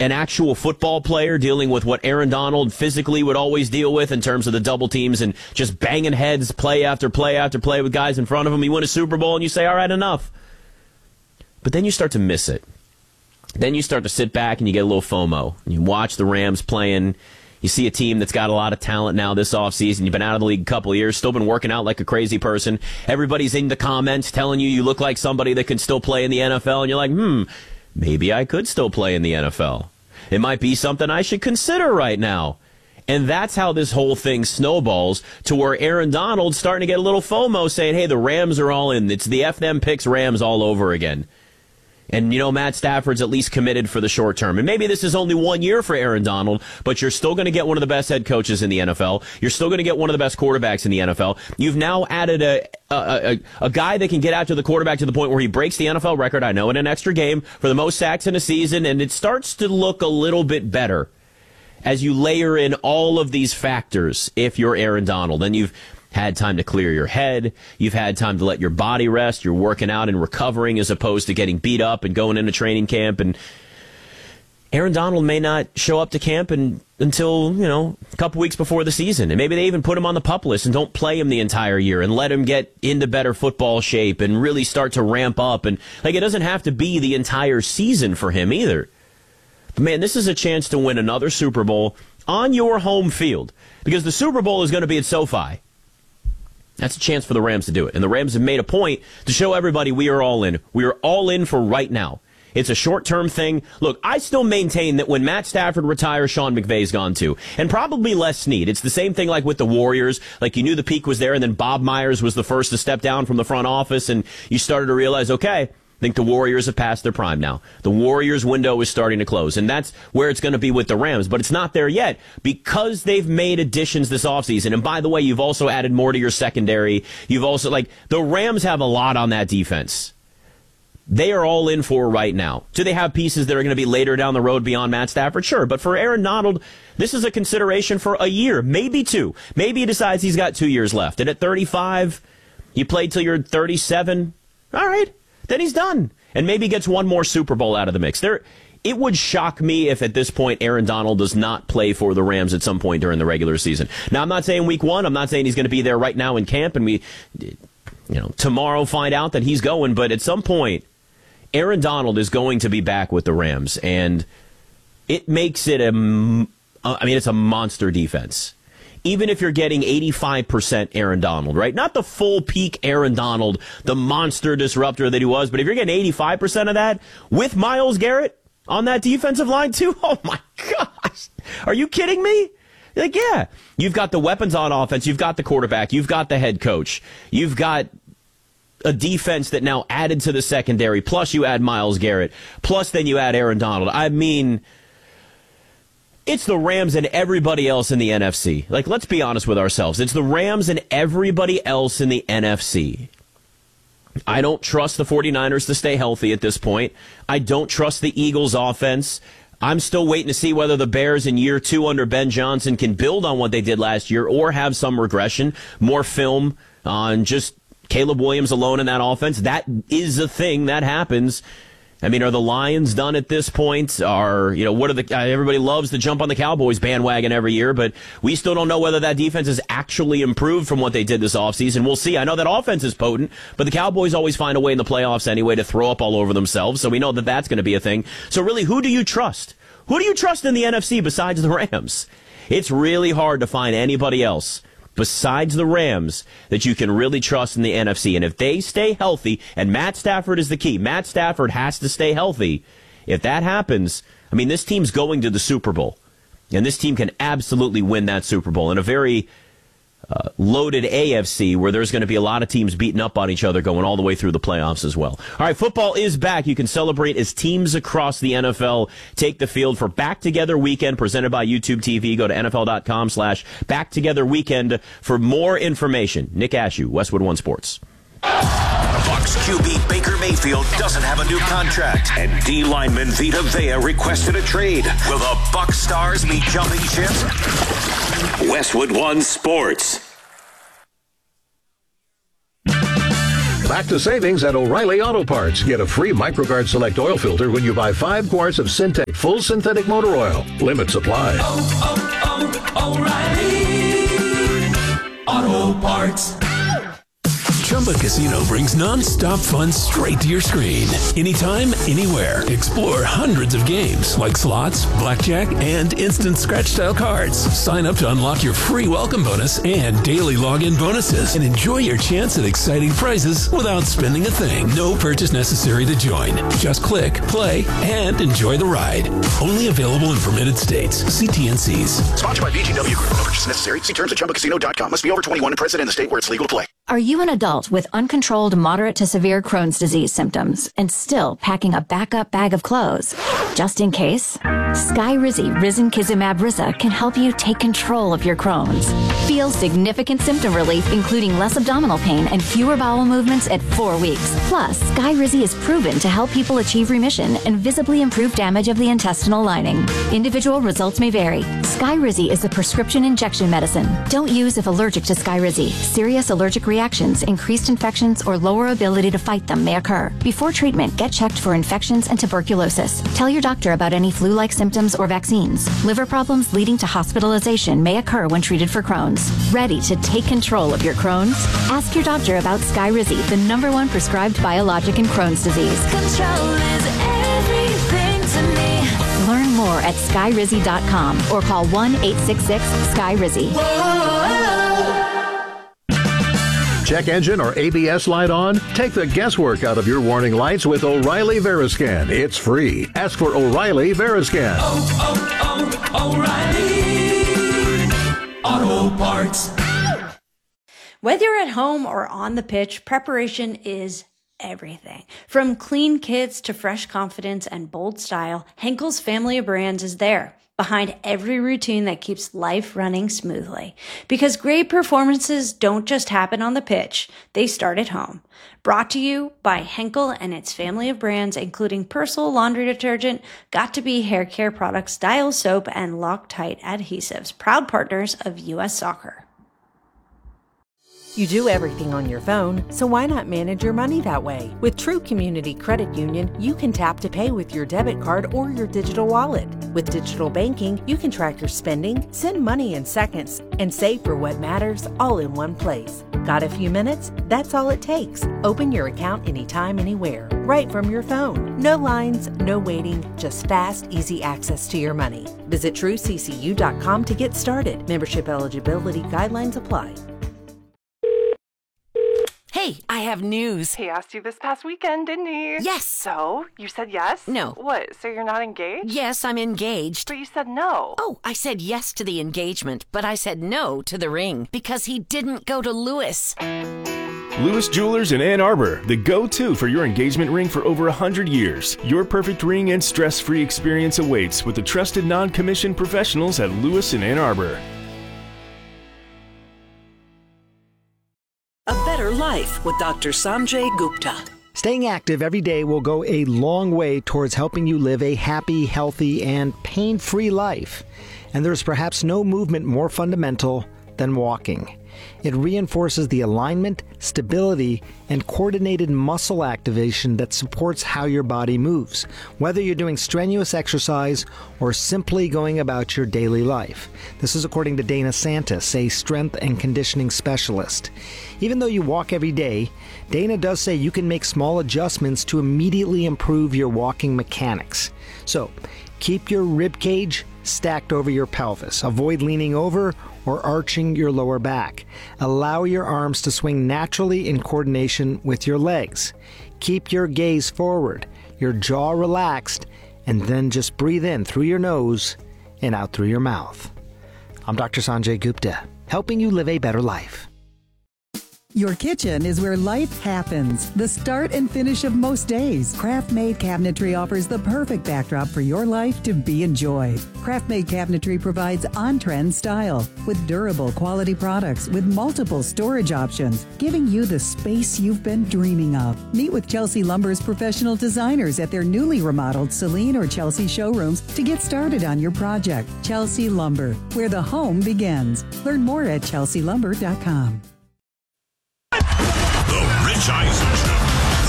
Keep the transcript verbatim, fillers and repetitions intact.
an actual football player dealing with what Aaron Donald physically would always deal with in terms of the double teams and just banging heads play after play after play with guys in front of him. You win a Super Bowl and you say, all right, enough. But then you start to miss it. Then you start to sit back and you get a little FOMO. You watch the Rams playing. You see a team that's got a lot of talent now this offseason. You've been out of the league a couple of years, still been working out like a crazy person. Everybody's in the comments telling you you look like somebody that can still play in the N F L. And you're like, hmm, maybe I could still play in the N F L. It might be something I should consider right now. And that's how this whole thing snowballs to where Aaron Donald's starting to get a little FOMO saying, hey, the Rams are all in. It's the F them picks Rams all over again. And, you know, Matt Stafford's at least committed for the short term. And maybe this is only one year for Aaron Donald, but you're still going to get one of the best head coaches in the N F L. You're still going to get one of the best quarterbacks in the N F L. You've now added a, a, a, a guy that can get out to the quarterback to the point where he breaks the N F L record, I know, in an extra game for the most sacks in a season. And it starts to look a little bit better as you layer in all of these factors if you're Aaron Donald. And you've had time to clear your head. You've had time to let your body rest. You're working out and recovering as opposed to getting beat up and going into training camp. And Aaron Donald may not show up to camp and, until, you know, a couple weeks before the season. And maybe they even put him on the PUP list and don't play him the entire year and let him get into better football shape and really start to ramp up. And, like, it doesn't have to be the entire season for him either. But, man, this is a chance to win another Super Bowl on your home field because the Super Bowl is going to be at SoFi. That's a chance for the Rams to do it. And the Rams have made a point to show everybody we are all in. We are all in for right now. It's a short-term thing. Look, I still maintain that when Matt Stafford retires, Sean McVay's gone too. And probably Les Snead. It's the same thing like with the Warriors. Like, you knew the peak was there, and then Bob Myers was the first to step down from the front office, and you started to realize, okay, I think the Warriors have passed their prime now. The Warriors' window is starting to close, and that's where it's going to be with the Rams. But it's not there yet because they've made additions this offseason. And by the way, you've also added more to your secondary. You've also, like, the Rams have a lot on that defense. They are all in for right now. Do they have pieces that are going to be later down the road beyond Matt Stafford? Sure. But for Aaron Donald, this is a consideration for a year, maybe two. Maybe he decides he's got two years left. And at thirty-five, you play till you're thirty-seven. All right. Then he's done. And maybe gets one more Super Bowl out of the mix. There, it would shock me if at this point Aaron Donald does not play for the Rams at some point during the regular season. Now, I'm not saying week one. I'm not saying he's going to be there right now in camp and we, you know, tomorrow find out that he's going. But at some point, Aaron Donald is going to be back with the Rams. And it makes it a, I mean, it's a monster defense. Even if you're getting eighty-five percent Aaron Donald, right? Not the full peak Aaron Donald, the monster disruptor that he was, but if you're getting eighty-five percent of that with Myles Garrett on that defensive line too, oh my gosh. Are you kidding me? Like, yeah. You've got the weapons on offense, you've got the quarterback, you've got the head coach, you've got a defense that now added to the secondary, plus you add Myles Garrett, plus then you add Aaron Donald. I mean, it's the Rams and everybody else in the N F C. Like, let's be honest with ourselves. It's the Rams and everybody else in the N F C. I don't trust the 49ers to stay healthy at this point. I don't trust the Eagles' offense. I'm still waiting to see whether the Bears in year two under Ben Johnson can build on what they did last year or have some regression, more film on just Caleb Williams alone in that offense. That is a thing that happens. I mean, are the Lions done at this point? Are, you know, what are the, uh, everybody loves to jump on the Cowboys bandwagon every year, but we still don't know whether that defense has actually improved from what they did this offseason. We'll see. I know that offense is potent, but the Cowboys always find a way in the playoffs anyway to throw up all over themselves, so we know that that's going to be a thing. So really, who do you trust? Who do you trust in the N F C besides the Rams? It's really hard to find anybody else besides the Rams that you can really trust in the N F C. And if they stay healthy, and Matt Stafford is the key, Matt Stafford has to stay healthy. If that happens, I mean, this team's going to the Super Bowl. And this team can absolutely win that Super Bowl in a very uh, loaded A F C where there's going to be a lot of teams beating up on each other going all the way through the playoffs as well. All right, football is back. You can celebrate as teams across the N F L take the field for Back Together Weekend presented by YouTube T V. Go to NFL.com slash Back Together Weekend for more information. Nick Ashew, Westwood One Sports. Bucs Q B Baker Mayfield doesn't have a new contract, and D lineman Vita Vea requested a trade. Will the Bucs stars be jumping ship? Westwood One Sports. Back to savings at O'Reilly Auto Parts. Get a free MicroGuard Select oil filter when you buy five quarts of Syntec full synthetic motor oil. Limit supply. Oh, oh, oh, O'Reilly Auto Parts. Chumba Casino brings non-stop fun straight to your screen. Anytime, anywhere. Explore hundreds of games like slots, blackjack, and instant scratch-style cards. Sign up to unlock your free welcome bonus and daily login bonuses. And enjoy your chance at exciting prizes without spending a thing. No purchase necessary to join. Just click, play, and enjoy the ride. Only available in permitted states. See T N Cs. Sponsored by B G W Group. No purchase necessary. See terms at Chumba Casino dot com. Must be over twenty-one and present in the state where it's legal to play. Are you an adult with uncontrolled moderate to severe Crohn's disease symptoms and still packing a backup bag of clothes? Just in case, Skyrizi Risankizumab Riza can help you take control of your Crohn's. Feel significant symptom relief, including less abdominal pain and fewer bowel movements at four weeks. Plus, Skyrizi is proven to help people achieve remission and visibly improve damage of the intestinal lining. Individual results may vary. Skyrizi is a prescription injection medicine. Don't use if allergic to Skyrizi. Serious allergic reactions, increased infections, or lower ability to fight them may occur. Before treatment, get checked for infections and tuberculosis. Tell your doctor about any flu-like symptoms or vaccines. Liver problems leading to hospitalization may occur when treated for Crohn's. Ready to take control of your Crohn's? Ask your doctor about Skyrizi, the number one prescribed biologic in Crohn's disease. Control is everything to me. Learn more at Skyrizi dot com or call one eight six six Skyrizi. Check engine or A B S light on? Take the guesswork out of your warning lights with O'Reilly Veriscan. It's free. Ask for O'Reilly Veriscan. Oh, oh, oh, O'Reilly Auto Parts. Whether you're at home or on the pitch, preparation is everything. From clean kits to fresh confidence and bold style, Henkel's family of brands is there, behind every routine that keeps life running smoothly. Because great performances don't just happen on the pitch, they start at home. Brought to you by Henkel and its family of brands, including Persil laundry detergent, Got2b hair care products, Dial soap, and Loctite adhesives, proud partners of U S Soccer. You do everything on your phone, so why not manage your money that way? With True Community Credit Union, you can tap to pay with your debit card or your digital wallet. With digital banking, you can track your spending, send money in seconds, and save for what matters all in one place. Got a few minutes? That's all it takes. Open your account anytime, anywhere, right from your phone. No lines, no waiting, just fast, easy access to your money. Visit True C C U dot com to get started. Membership eligibility guidelines apply. Hey, I have news. He asked you this past weekend, didn't he? Yes. So, you said yes? No. What, so you're not engaged? Yes, I'm engaged. But you said no. Oh, I said yes to the engagement, but I said no to the ring because he didn't go to Lewis. Lewis Jewelers in Ann Arbor, the go-to for your engagement ring for over one hundred years. Your perfect ring and stress-free experience awaits with the trusted non-commissioned professionals at Lewis in Ann Arbor. A Better Life with Doctor Sanjay Gupta. Staying active every day will go a long way towards helping you live a happy, healthy, and pain-free life. And there's perhaps no movement more fundamental than walking. It reinforces the alignment, stability, and coordinated muscle activation that supports how your body moves, whether you're doing strenuous exercise or simply going about your daily life. This is according to Dana Santis, a strength and conditioning specialist. Even though you walk every day, Dana does say you can make small adjustments to immediately improve your walking mechanics. So, keep your rib cage stacked over your pelvis. Avoid leaning over or arching your lower back. Allow your arms to swing naturally in coordination with your legs. Keep your gaze forward, your jaw relaxed, and then just breathe in through your nose and out through your mouth. I'm Doctor Sanjay Gupta, helping you live a better life. Your kitchen is where life happens, the start and finish of most days. Craft-Made Cabinetry offers the perfect backdrop for your life to be enjoyed. Craft-Made Cabinetry provides on-trend style with durable quality products with multiple storage options, giving you the space you've been dreaming of. Meet with Chelsea Lumber's professional designers at their newly remodeled Celine or Chelsea showrooms to get started on your project. Chelsea Lumber, where the home begins. Learn more at chelsea lumber dot com. The Rich Energizers.